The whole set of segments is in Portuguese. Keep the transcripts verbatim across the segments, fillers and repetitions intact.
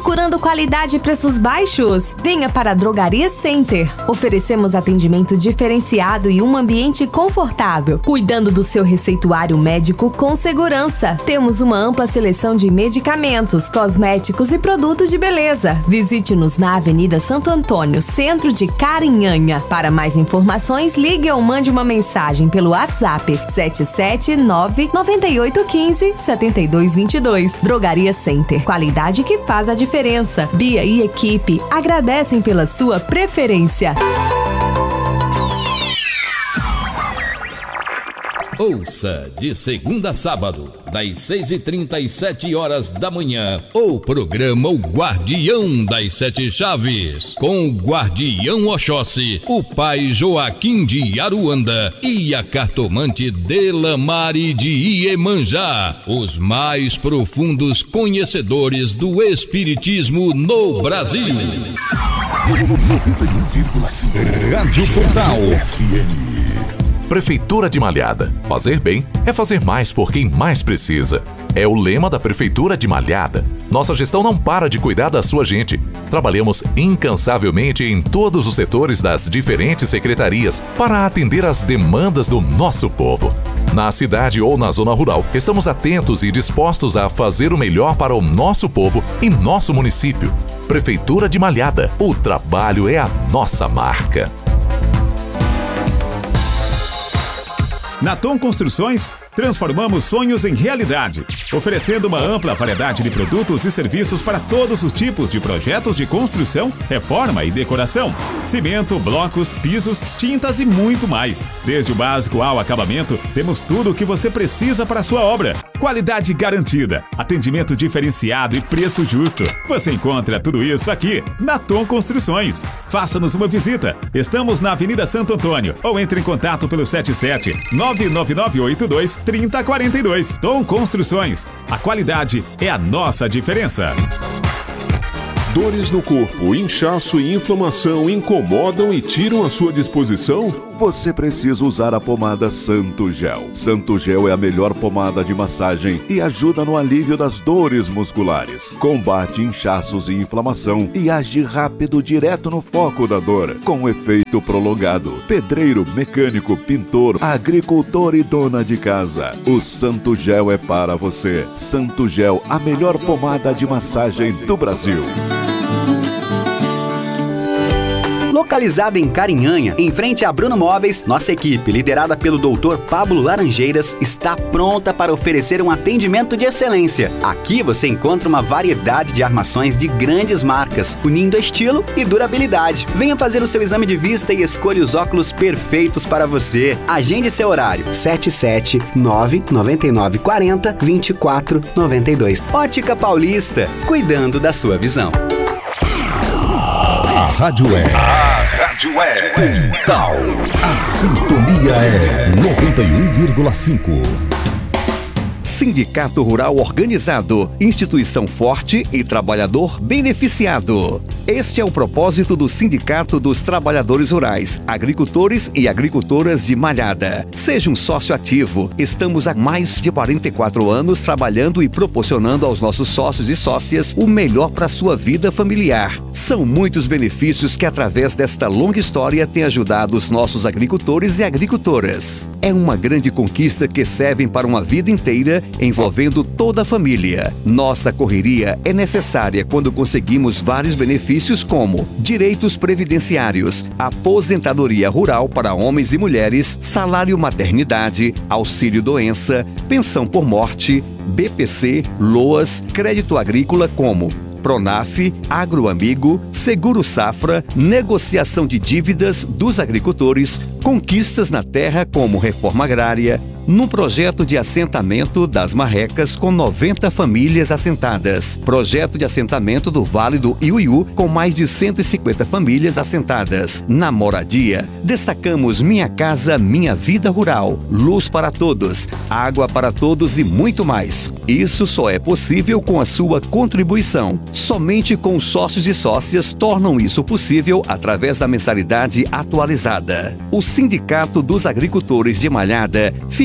Procurando qualidade e preços baixos? Venha para a Drogaria Center. Oferecemos atendimento diferenciado e um ambiente confortável, cuidando do seu receituário médico com segurança. Temos uma ampla seleção de medicamentos, cosméticos e produtos de beleza. Visite-nos na Avenida Santo Antônio, centro de Carinhanha. Para mais informações, ligue ou mande uma mensagem pelo WhatsApp sete sete nove, nove oito um cinco, sete dois dois dois. Drogaria Center. Qualidade que faz a diferença. Bia e equipe agradecem pela sua preferência. Ouça de segunda a sábado, das seis e trinta às sete horas da manhã, o programa O Guardião das Sete Chaves, com o Guardião Oxóssi, o pai Joaquim de Aruanda e a cartomante Delamare de Iemanjá, os mais profundos conhecedores do espiritismo no Brasil. noventa e um vírgula cinco Rádio Portal F M. Prefeitura de Malhada. Fazer bem é fazer mais por quem mais precisa. É o lema da Prefeitura de Malhada. Nossa gestão não para de cuidar da sua gente. Trabalhamos incansavelmente em todos os setores das diferentes secretarias para atender às demandas do nosso povo. Na cidade ou na zona rural, estamos atentos e dispostos a fazer o melhor para o nosso povo e nosso município. Prefeitura de Malhada. O trabalho é a nossa marca. Na Tom Construções, transformamos sonhos em realidade, oferecendo uma ampla variedade de produtos e serviços para todos os tipos de projetos de construção, reforma e decoração. Cimento, blocos, pisos, tintas e muito mais. Desde o básico ao acabamento, temos tudo o que você precisa para a sua obra. Qualidade garantida, atendimento diferenciado e preço justo. Você encontra tudo isso aqui na Tom Construções. Faça-nos uma visita. Estamos na Avenida Santo Antônio ou entre em contato pelo sete sete nove nove nove oito dois três zero quatro dois. Tom Construções. A qualidade é a nossa diferença. Dores no corpo, inchaço e inflamação incomodam e tiram a sua disposição? Você precisa usar a pomada Santo Gel. Santo Gel é a melhor pomada de massagem e ajuda no alívio das dores musculares. Combate inchaços e inflamação e age rápido direto no foco da dor, com efeito prolongado. Pedreiro, mecânico, pintor, agricultor e dona de casa. O Santo Gel é para você. Santo Gel, a melhor pomada de massagem do Brasil. Localizada em Carinhanha, em frente a Bruno Móveis, nossa equipe, liderada pelo doutor Pablo Laranjeiras, está pronta para oferecer um atendimento de excelência. Aqui você encontra uma variedade de armações de grandes marcas, unindo estilo e durabilidade. Venha fazer o seu exame de vista e escolha os óculos perfeitos para você. Agende seu horário. sete sete nove nove nove quatro zero dois quatro nove dois. Ótica Paulista, cuidando da sua visão. A Rádio é. A Rádio é. Portal. A sintonia é noventa e um vírgula cinco. Sindicato Rural Organizado, instituição forte e trabalhador beneficiado. Este é o propósito do Sindicato dos Trabalhadores Rurais, Agricultores e Agricultoras de Malhada. Seja um sócio ativo. Estamos há mais de quarenta e quatro anos trabalhando e proporcionando aos nossos sócios e sócias o melhor para a sua vida familiar. São muitos benefícios que, através desta longa história, têm ajudado os nossos agricultores e agricultoras. É uma grande conquista que serve para uma vida inteira, envolvendo toda a família. Nossa correria é necessária quando conseguimos vários benefícios como direitos previdenciários, aposentadoria rural para homens e mulheres, salário maternidade, auxílio doença, pensão por morte, B P C, LOAS, crédito agrícola como Pronaf, Agroamigo, Seguro Safra, negociação de dívidas dos agricultores, conquistas na terra como reforma agrária, num projeto de assentamento das Marrecas com noventa famílias assentadas. Projeto de assentamento do Vale do Iuiú com mais de cento e cinquenta famílias assentadas. Na moradia, destacamos Minha Casa Minha Vida Rural, luz para todos, água para todos e muito mais. Isso só é possível com a sua contribuição. Somente com os sócios e sócias tornam isso possível através da mensalidade atualizada. O Sindicato dos Agricultores de Malhada fica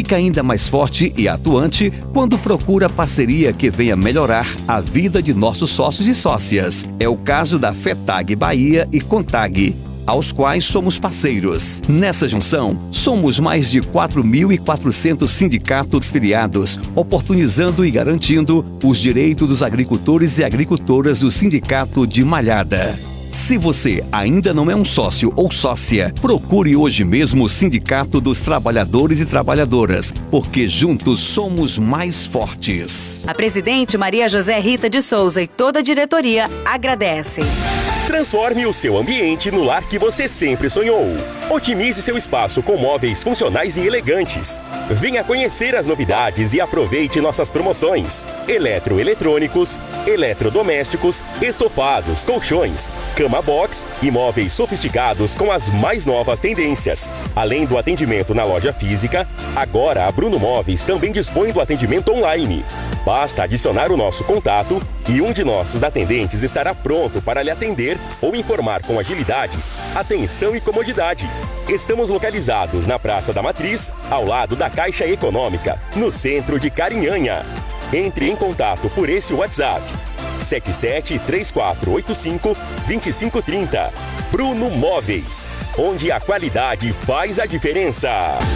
fica ainda mais forte e atuante quando procura parceria que venha melhorar a vida de nossos sócios e sócias. É o caso da FETAG Bahia e CONTAG, aos quais somos parceiros. Nessa junção, somos mais de quatro mil e quatrocentos sindicatos filiados, oportunizando e garantindo os direitos dos agricultores e agricultoras do Sindicato de Malhada. Se você ainda não é um sócio ou sócia, procure hoje mesmo o Sindicato dos Trabalhadores e Trabalhadoras, porque juntos somos mais fortes. A presidente Maria José Rita de Souza e toda a diretoria agradecem. Transforme o seu ambiente no lar que você sempre sonhou. Otimize seu espaço com móveis funcionais e elegantes. Venha conhecer as novidades e aproveite nossas promoções. Eletroeletrônicos, eletrodomésticos, estofados, colchões, cama box e móveis sofisticados com as mais novas tendências. Além do atendimento na loja física, agora a Bruno Móveis também dispõe do atendimento online. Basta adicionar o nosso contato e um de nossos atendentes estará pronto para lhe atender ou informar com agilidade, atenção e comodidade. Estamos localizados na Praça da Matriz, ao lado da Caixa Econômica, no centro de Carinhanha. Entre em contato por esse WhatsApp, sete sete três quatro oito cinco dois cinco três zero. Bruno Móveis, onde a qualidade faz a diferença.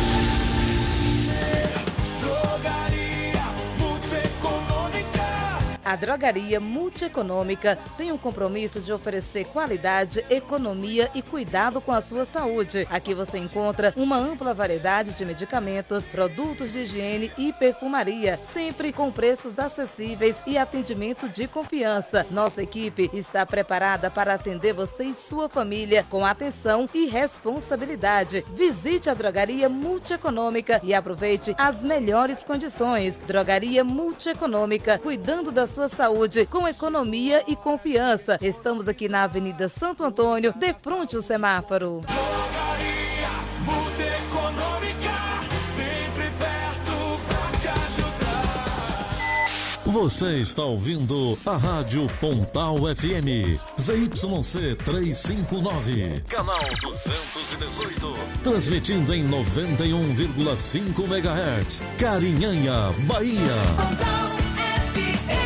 A Drogaria Multieconômica tem um compromisso de oferecer qualidade, economia e cuidado com a sua saúde. Aqui você encontra uma ampla variedade de medicamentos, produtos de higiene e perfumaria, sempre com preços acessíveis e atendimento de confiança. Nossa equipe está preparada para atender você e sua família com atenção e responsabilidade. Visite a Drogaria Multieconômica e aproveite as melhores condições. Drogaria Multieconômica, cuidando da sua saúde com economia e confiança. Estamos aqui na Avenida Santo Antônio, de frente ao semáforo. Drogaria Multieconômica, sempre perto pra te ajudar. Você está ouvindo a Rádio Pontal F M, Z Y C trezentos e cinquenta e nove, canal duzentos e dezoito, transmitindo em noventa e um vírgula cinco megahertz, Carinhanha, Bahia. Pontal F M.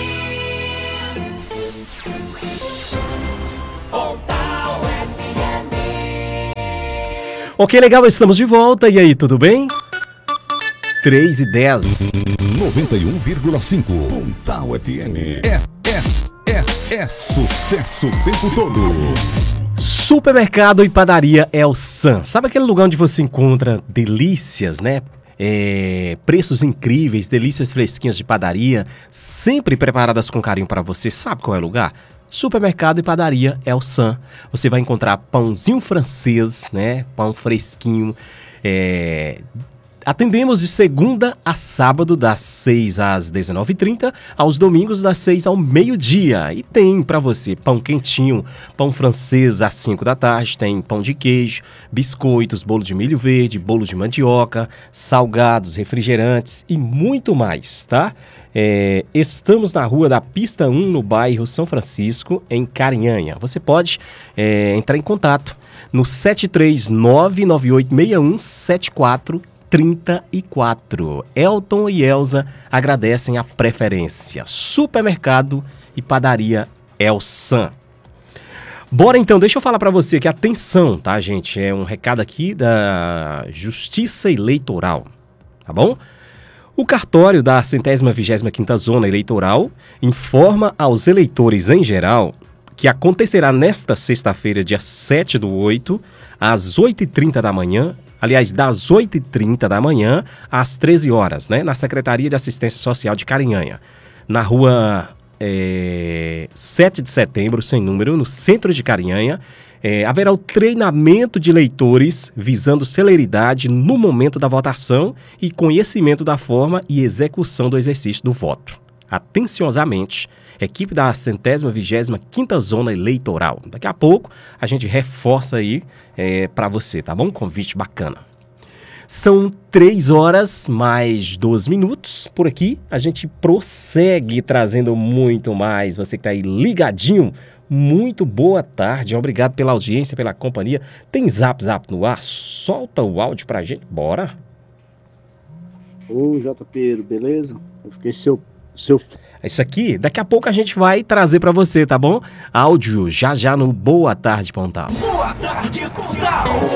Pontal F M. Ok, legal, estamos de volta. E aí, tudo bem? três e dez. noventa e um vírgula cinco. Pontal F M. É, é, é, é sucesso o tempo todo. Supermercado e padaria El San. Sabe aquele lugar onde você encontra delícias, né? É, preços incríveis, delícias fresquinhas de padaria, sempre preparadas com carinho para você. Sabe qual é o lugar? Supermercado e padaria El San. Você vai encontrar pãozinho francês, né? Pão fresquinho. É... Atendemos de segunda a sábado, das seis às dezenove e trinta, aos domingos das seis ao meio-dia. E tem para você pão quentinho, pão francês às cinco da tarde, tem pão de queijo, biscoitos, bolo de milho verde, bolo de mandioca, salgados, refrigerantes e muito mais, tá? É, estamos na rua da Pista um, no bairro São Francisco, em Carinhanha. Você pode é, entrar em contato no sete três nove nove oito seis um sete quatro trinta e quatro. Elton e Elza agradecem a preferência. Supermercado e padaria El San. Bora então, deixa eu falar para você que atenção, tá, gente? É um recado aqui da Justiça Eleitoral, tá bom? O cartório da centésima vigésima quinta Zona Eleitoral informa aos eleitores em geral que acontecerá nesta sexta-feira, dia sete do oito, às oito e trinta da manhã, aliás, das oito e trinta da manhã às treze horas, né, na Secretaria de Assistência Social de Carinhanha, na rua é, sete de setembro, sem número, no centro de Carinhanha. É, haverá o treinamento de eleitores visando celeridade no momento da votação e conhecimento da forma e execução do exercício do voto. Atenciosamente, equipe da centésima vigésima quinta Zona Eleitoral. Daqui a pouco a gente reforça aí é, para você, tá bom? Convite bacana. São três horas mais doze minutos. Por aqui a gente prossegue trazendo muito mais. Você que está aí ligadinho, muito boa tarde. Obrigado pela audiência, pela companhia. Tem Zap Zap no ar? Solta o áudio pra gente. Bora! Ô, J P, beleza? Eu fiquei seu, seu... Isso aqui, daqui a pouco a gente vai trazer pra você, tá bom? Áudio, já já no Boa Tarde, Pontal. Boa tarde, Pontal.